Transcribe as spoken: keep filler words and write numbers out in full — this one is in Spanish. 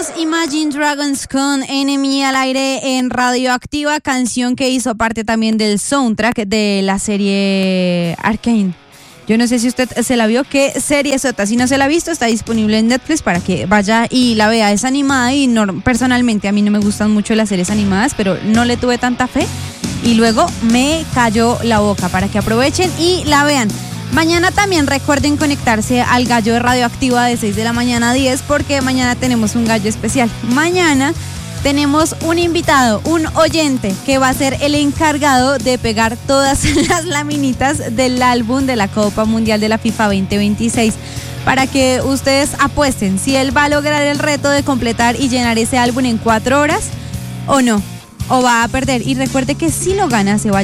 Imagine Dragons con Enemy al aire en Radioactiva, canción que hizo parte también del soundtrack de la serie Arcane. Yo no sé si usted se la vio, qué serie es otra. Si no se la ha visto, está disponible en Netflix para que vaya y la vea. Es animada y no, personalmente a mí no me gustan mucho las series animadas, pero no le tuve tanta fe y luego me cayó la boca, para que aprovechen y la vean. Mañana también recuerden conectarse al Gallo de Radioactiva de seis de la mañana a diez, porque mañana tenemos un gallo especial. Mañana tenemos un invitado, un oyente, que va a ser el encargado de pegar todas las laminitas del álbum de la Copa Mundial de la FIFA veinte veintiséis, para que ustedes apuesten si él va a lograr el reto de completar y llenar ese álbum en cuatro horas o no, o va a perder. Y recuerde que si lo gana se va a